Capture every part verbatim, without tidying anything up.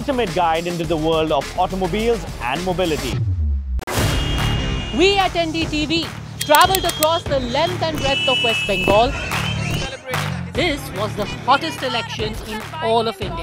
ultimate guide into the world of automobiles and mobility. We at N D T V travelled across the length and breadth of West Bengal. This was the hottest election in all of India.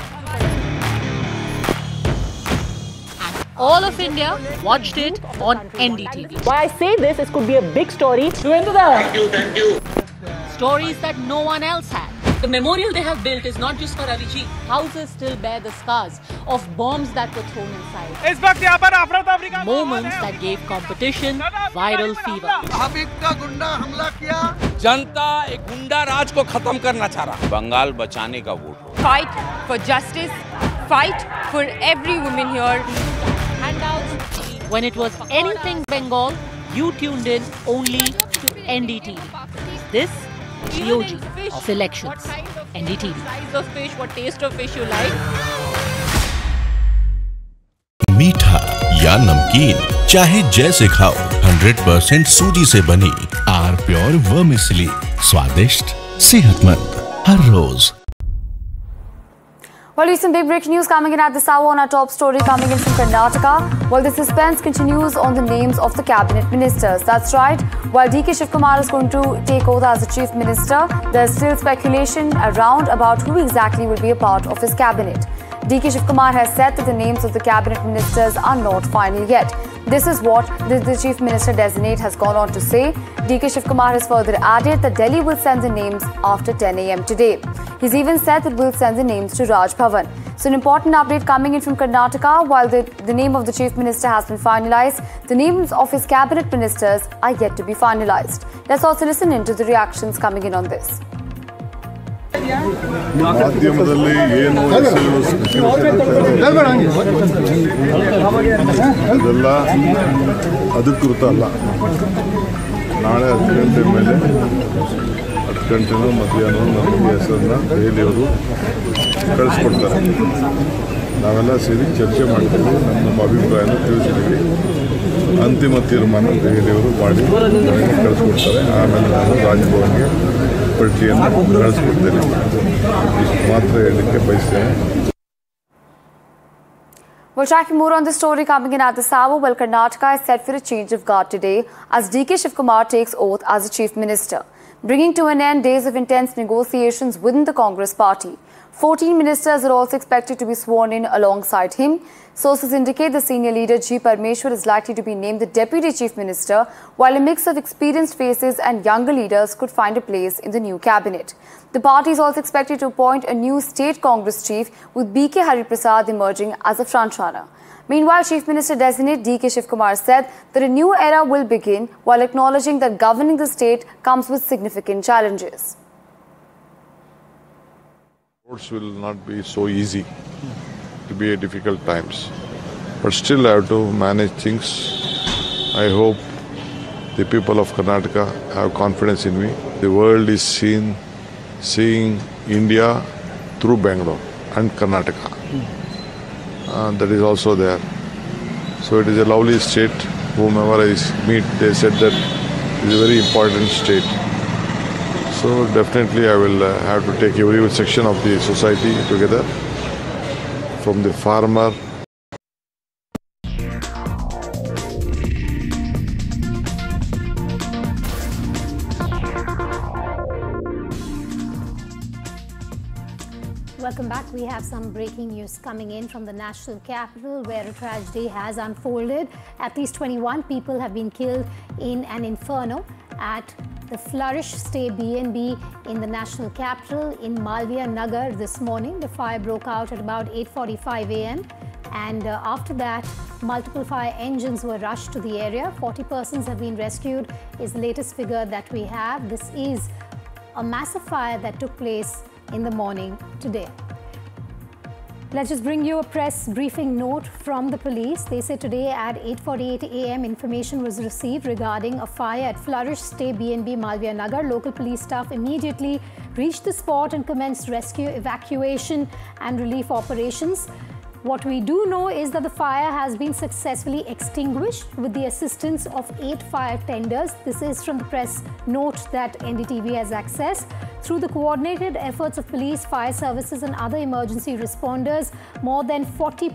And all of India watched it on N D T V. Why I say this, this could be a big story. Thank you, thank you. Stories that no one else had. The memorial they have built is not just for Ravi-ji. Houses still bear the scars of bombs that were thrown inside. Moments that gave competition viral fever. जनता एक गुंडा राज को खत्म करना चाह रहा। बंगाल बचाने का vote. Fight for justice, fight for every woman here. Handouts. When it was anything Bengal, you tuned in only to N D T V. This G O G of elections. N D T V. Size of fish, what taste of fish you like. मीठा या नमकीन चाहे जैसे खाओ, hundred percent सूजी से बनी are pure vermicelli, स्वादिष्ट सेहतमंद हर रोज। Well, recent big breaking news coming in at this hour on our top story coming in from Karnataka. Well, the suspense continues on the names of the cabinet ministers. That's right. While D K Shivkumar is going to take over as the chief minister, there's still speculation around about who exactly will be a part of his cabinet. D K Shivkumar has said that the names of the cabinet ministers are not final yet. This is what the, the chief minister designate has gone on to say. D K Shivkumar has further added that Delhi will send the names after ten A M today. He's even said that we'll send the names to Raj Bhavan. So an important update coming in from Karnataka. While the, the name of the chief minister has been finalized, the names of his cabinet ministers are yet to be finalized. Let's also listen in to the reactions coming in on this. ಮಾಧ್ಯಮದಲ್ಲಿ ಏನು ಅದೆಲ್ಲ ಅಧಿಕೃತ ಅಲ್ಲ. ನಾಳೆ ಹತ್ತು ಗಂಟೆ ಮೇಲೆ ಹತ್ತು ಗಂಟೆನೂ ಮಧ್ಯಾಹ್ನ ನಮಗೆ ಹೆಸರನ್ನ ದೆಹಲಿಯವರು ಕಳಿಸ್ಕೊಡ್ತಾರೆ. ನಾವೆಲ್ಲ ಸೇರಿ ಚರ್ಚೆ ಮಾಡ್ತೀವಿ, ನಮ್ಮ ಅಭಿಪ್ರಾಯನ ತಿಳಿಸ್ತೀವಿ. ಅಂತಿಮ ತೀರ್ಮಾನ ದೆಹಲಿಯವರು ಮಾಡಿ ಕಳಿಸ್ಕೊಡ್ತಾರೆ. ಆಮೇಲೆ ನಾನು ರಾಜಭವನ್ಗೆ ಪಟ್ಟಿಯನ್ನು ಕಳಿಸ್ಕೊಡ್ತೇನೆ. ಮಾತ್ರ ಹೇಳಲಿಕ್ಕೆ ಬಯಸ್ತೇನೆ. We're tracking more on this story coming in at this hour. Well, Karnataka is set for a change of guard today as D K Shivkumar takes oath as the chief minister, bringing to an end days of intense negotiations within the Congress party. fourteen ministers are also expected to be sworn in alongside him. Sources indicate the senior leader G. Parmeshwar is likely to be named the deputy chief minister, while a mix of experienced faces and younger leaders could find a place in the new cabinet. The party is also expected to appoint a new state Congress chief, with B K Hariprasad emerging as a frontrunner. Meanwhile, Chief Minister designate D K Shivkumar said that a new era will begin, while acknowledging that governing the state comes with significant challenges. Roads will not be so easy. It will be a difficult times, but still I have to manage things. I hope the people of Karnataka have confidence in me. The world is seen, seeing India through Bangalore and Karnataka. Uh, that is also there. So it is a lovely state. Whomever I meet, they said that it is a very important state. So definitely I will uh, have to take every section of the society together, from the farmer. Welcome back. We have some breaking news coming in from the national capital, where a tragedy has unfolded. At least twenty-one people have been killed in an inferno at the Flourish Stay B and B in the national capital in Malviya Nagar this morning. The fire broke out at about eight forty-five A M and uh, after that, multiple fire engines were rushed to the area. forty persons have been rescued is the latest figure that we have. This is a massive fire that took place in the morning today. Let's just bring you a press briefing note from the police. They say today at eight forty-eight A M information was received regarding a fire at Flourish Stay B and B Malviya Nagar. Local police staff immediately reached the spot and commenced rescue, evacuation and relief operations. What we do know is that the fire has been successfully extinguished with the assistance of eight fire tenders. This is from the press note that N D T V has accessed. Through the coordinated efforts of police, fire services and other emergency responders, more than forty